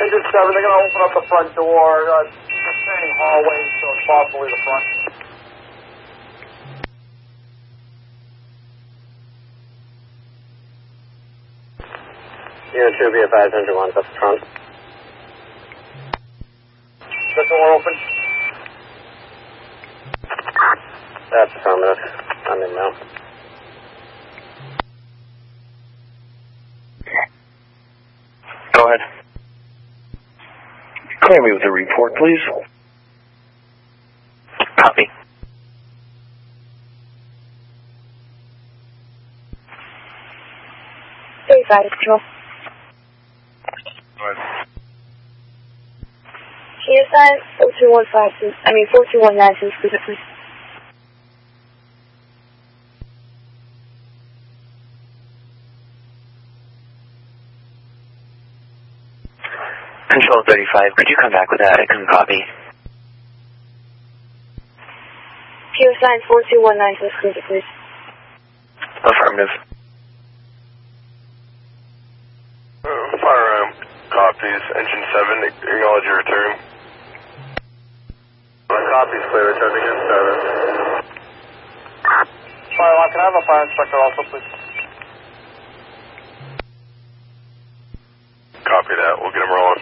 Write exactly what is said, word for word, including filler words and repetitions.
Engine seven, they're going to open up the front door. Uh, just saying hallway, so it's possibly the front. Unit two, be advised, engine one's up front. The door open. That's affirmative. I'm in now. Go ahead. Clear me with a report, please. Copy. thirty-five, control. Go ahead. Can you assign four two one five two, I mean four two one nine two, please? Control thirty-five, could you come back with that? I couldn't copy. Can you assign four two one nine two, please? Affirmative. Uh, fire um, copies. Engine seven, acknowledge your return. Copies clear, returning in seven. Fire alarm, can I have a fire inspector also, please? Copy that. We'll get him rolling.